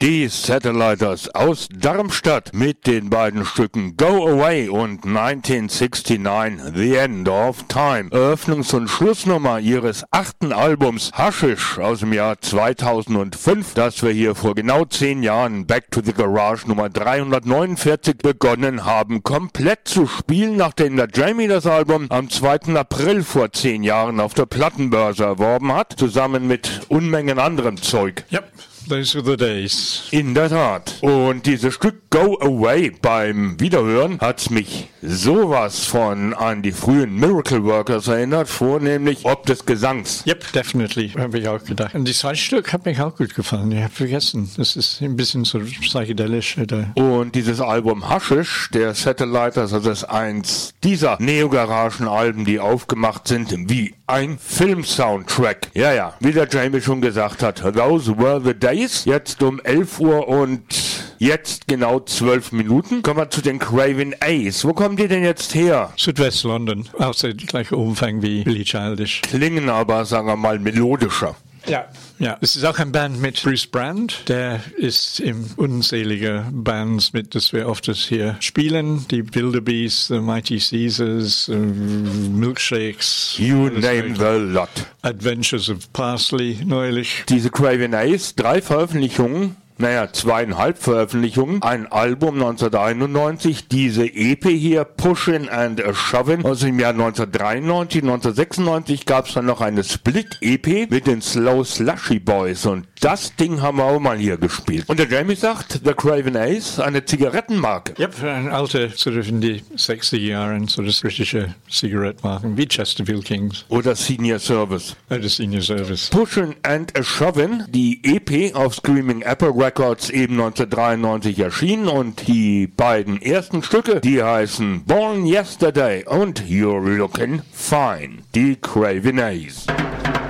Die Satelliters aus Darmstadt mit den beiden Stücken Go Away und 1969 The End of Time. Eröffnungs- und Schlussnummer ihres 8. Albums Haschisch aus dem Jahr 2005, das wir hier vor genau 10 Jahren Back to the Garage Nummer 349 begonnen haben, komplett zu spielen, nachdem der Jamie das Album am 2. April vor 10 Jahren auf der Plattenbörse erworben hat, zusammen mit Unmengen anderem Zeug. Yep. Those were the days. In der Tat. Und dieses Stück Go Away beim Wiederhören hat's mich sowas von an die frühen Miracle Workers erinnert, vornehmlich ob des Gesangs. Yep, definitely, habe ich auch gedacht. Und das zweite Stück hat mich auch gut gefallen. Ich habe vergessen, das ist ein bisschen so psychedelisch. Oder? Und dieses Album Haschisch, der Satelliters, also ist eins dieser Neo-Garagen-Alben, die aufgemacht sind wie ein Film-Soundtrack. Ja, wie der Jamie schon gesagt hat, those were the days. Jetzt um 11 Uhr und jetzt genau 12 Minuten. Kommen wir zu den Craven A's. Wo kommen die denn jetzt her? Südwest-London, auch der gleiche Umfang wie Billy Childish. Klingen aber, sagen wir mal, melodischer. Ja, es ist auch ein Band mit Bruce Brand. Der ist in unzählige Bands mit, das wir oft hier spielen. Die Wildebeest, The Mighty Caesars, Milkshakes. You name the lot. Adventures of Parsley neulich. Diese Craven A's, 3 Veröffentlichungen. 2,5 Veröffentlichungen, ein Album 1991, diese EP hier, Pushin' and Shovin' aus dem Jahr 1993, 1996 gab es dann noch eine Split-EP mit den Slow Slushy Boys und das Ding haben wir auch mal hier gespielt. Und der Jamie sagt, The Craven A's, eine Zigarettenmarke. Yep, ein alter, sort of in die 60er Jahren, so das britische Zigarettenmarken, wie Chesterfield Kings. Oder Senior Service. Oder Senior Service. Pushin' and Shovin', die EP auf Screaming Apple Records eben 1993 erschienen und die beiden ersten Stücke, die heißen Born Yesterday und You're Looking Fine, die Craven A's.